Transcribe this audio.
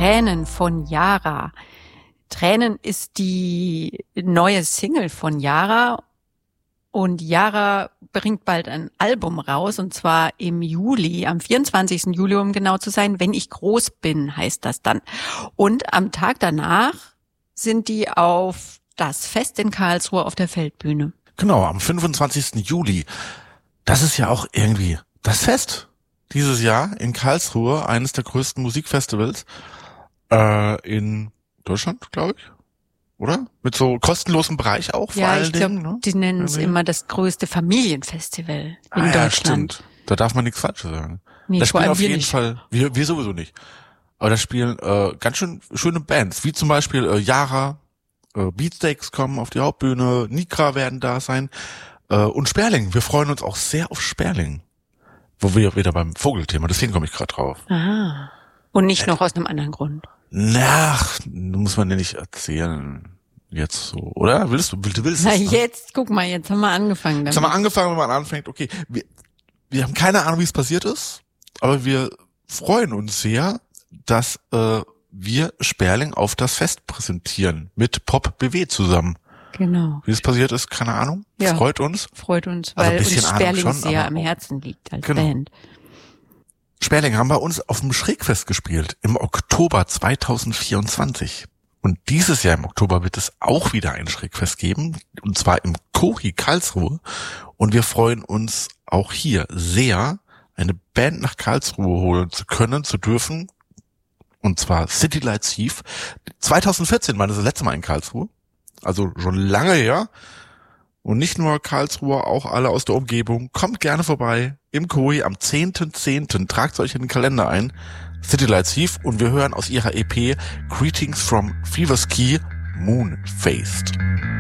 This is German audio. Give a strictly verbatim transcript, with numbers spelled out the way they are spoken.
Tränen von Yara. Tränen ist die neue Single von Yara und Yara bringt bald ein Album raus und zwar im Juli, am vierundzwanzigsten Juli, um genau zu sein, Wenn ich groß bin, heißt das dann. Und am Tag danach sind die auf das Fest in Karlsruhe auf der Feldbühne. Genau, am fünfundzwanzigsten Juli. Das ist ja auch irgendwie das Fest dieses Jahr in Karlsruhe, eines der größten Musikfestivals äh, in Deutschland, glaube ich. Oder? Mit so kostenlosem Bereich auch, vor ja, allen ich glaub, Dingen. Ne? Die nennen es immer das größte Familienfestival in ah, ja, Deutschland. Stimmt. Da darf man nichts Falsches sagen. Nee, da spielen auf jeden nicht. Fall, wir, wir sowieso nicht. Aber da spielen äh, ganz schön schöne Bands, wie zum Beispiel äh, Yara, äh, Beatsteaks kommen auf die Hauptbühne, Nikra werden da sein äh, und Sperling. Wir freuen uns auch sehr auf Sperling. Wo wir wieder beim Vogelthema, deswegen komme ich gerade drauf. Aha. Und nicht äh, noch aus einem anderen Grund. Ach, muss man dir nicht erzählen. Jetzt so, oder? Willst du, willst du, willst du? Na jetzt, guck mal, jetzt haben wir angefangen damit. Jetzt haben wir angefangen, wenn man anfängt, okay, wir, wir haben keine Ahnung, wie es passiert ist, aber wir freuen uns sehr, dass äh, wir Sperling auf das Fest präsentieren, mit Pop B W zusammen. Genau. Wie es passiert ist, keine Ahnung. Ja, freut uns. Freut uns, weil also uns Sperling schon, sehr am Herzen liegt als genau. Band. Sperling haben bei uns auf dem Schrägfest gespielt, im Oktober zweitausendvierundzwanzig. Und dieses Jahr im Oktober wird es auch wieder ein Schrägfest geben, und zwar im Kori Karlsruhe. Und wir freuen uns auch hier sehr, eine Band nach Karlsruhe holen zu können, zu dürfen. Und zwar City Lights Thief. zweitausendvierzehn war das, das letzte Mal in Karlsruhe. Also schon lange her. Und nicht nur Karlsruhe, auch alle aus der Umgebung. Kommt gerne vorbei im Kori am zehnten zehnten Tragt euch in den Kalender ein. City Lights Thief. Und wir hören aus ihrer E P Greetings from Fever's Key, Moon Faced.